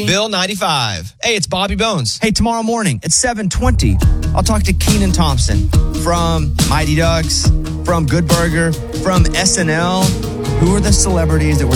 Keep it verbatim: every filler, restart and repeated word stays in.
Bill ninety-five. Hey, it's Bobby Bones. Hey, tomorrow morning at seven twenty, I'll talk to Kenan Thompson from Mighty Ducks, from Good Burger, from S N L. Who are the celebrities that were